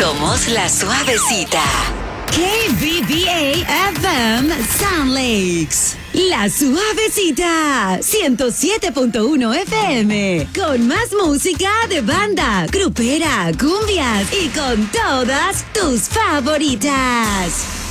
Somos La Suavecita. KBBA FM Sound Lakes. La Suavecita 107.1 FM. Con más música de banda, grupera, cumbias y con todas tus favoritas.